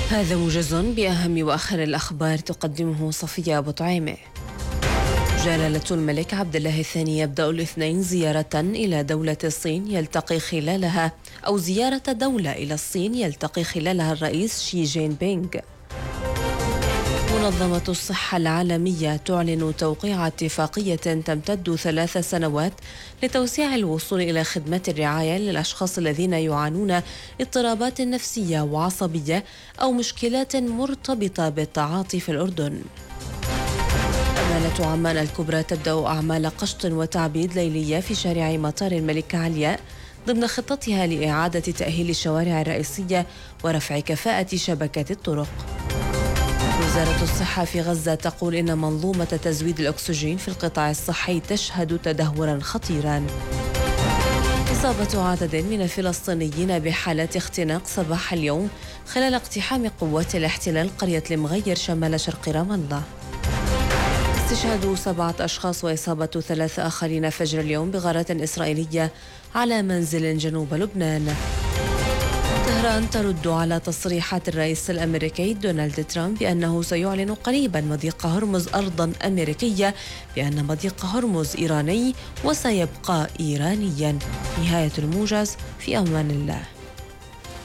هذا موجز بأهم وآخر الأخبار تقدمه صفية أبو طعيمة. جلالة الملك عبد الله الثاني يبدأ الاثنين زيارة إلى دولة الصين يلتقي خلالها زيارة دولة إلى الصين يلتقي خلالها الرئيس شي جين بينغ. منظمة الصحة العالمية تعلن توقيع اتفاقية تمتد 3 سنوات لتوسيع الوصول إلى خدمات الرعاية للأشخاص الذين يعانون اضطرابات نفسية وعصبية أو مشكلات مرتبطة بالتعاطي في الأردن. أمانة عمان الكبرى تبدأ أعمال قشط وتعبيد ليلية في شارع مطار الملكة علياء ضمن خطتها لإعادة تأهيل الشوارع الرئيسية ورفع كفاءة شبكة الطرق. وزارة الصحة في غزة تقول إن منظومة تزويد الأكسجين في القطاع الصحي تشهد تدهورا خطيرا. إصابة عدد من الفلسطينيين بحالات اختناق صباح اليوم خلال اقتحام قوات الاحتلال قرية المغير شمال شرق رام الله. استشهاد 7 أشخاص وإصابة 3 آخرين فجر اليوم بغارات إسرائيلية على منزل جنوب لبنان. طهران ترد على تصريحات الرئيس الأمريكي دونالد ترامب بأنه سيعلن قريبا مضيق هرمز أرضا أمريكية بأن مضيق هرمز إيراني وسيبقى إيرانيا. نهاية الموجز، في أمان الله.